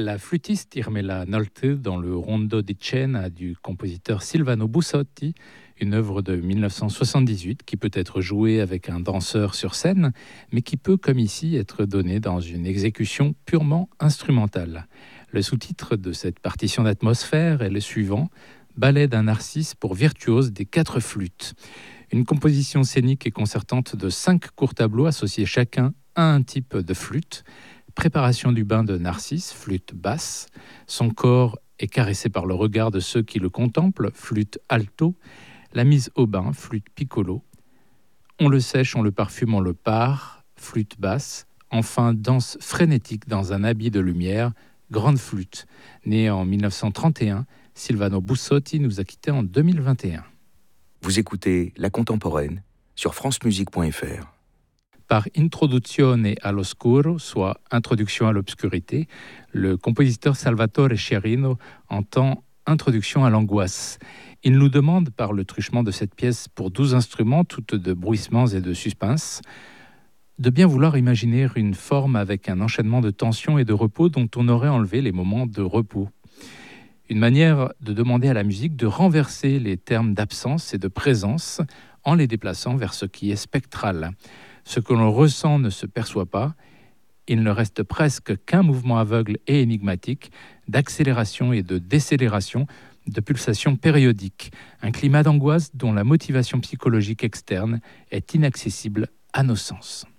La flûtiste Irmela Nolte dans le Rondo di Cena du compositeur Silvano Bussotti, une œuvre de 1978 qui peut être jouée avec un danseur sur scène, mais qui peut, comme ici, être donnée dans une exécution purement instrumentale. Le sous-titre de cette partition d'atmosphère est le suivant: Ballet d'un Narcisse pour virtuose des 4 flûtes. Une composition scénique et concertante de 5 courts tableaux associés chacun à un type de flûte. Préparation du bain de Narcisse, flûte basse. Son corps est caressé par le regard de ceux qui le contemplent, flûte alto. La mise au bain, flûte piccolo. On le sèche, on le parfume, on le pare, flûte basse. Enfin, danse frénétique dans un habit de lumière, grande flûte. Né en 1931, Silvano Bussotti nous a quittés en 2021. Vous écoutez La Contemporaine sur francemusique.fr. Par Introduzione all'oscuro, soit Introduction à l'obscurité, le compositeur Salvatore Sciarrino entend Introduction à l'angoisse. Il nous demande, par le truchement de cette pièce pour 12 instruments, toutes de bruissements et de suspense, de bien vouloir imaginer une forme avec un enchaînement de tension et de repos dont on aurait enlevé les moments de repos. Une manière de demander à la musique de renverser les termes d'absence et de présence en les déplaçant vers ce qui est spectral. Ce que l'on ressent ne se perçoit pas. Il ne reste presque qu'un mouvement aveugle et énigmatique d'accélération et de décélération, de pulsations périodiques. Un climat d'angoisse dont la motivation psychologique externe est inaccessible à nos sens.